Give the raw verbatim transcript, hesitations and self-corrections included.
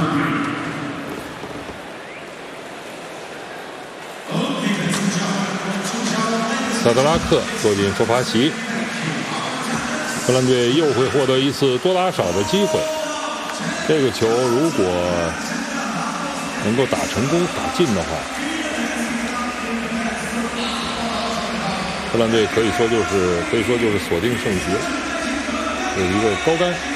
萨德拉克坐进托帕奇，荷兰队又会获得一次多打少的机会。这个球如果能够打成功、打进的话，荷兰队可以说就是可以说就是锁定胜局了，有一个高杆。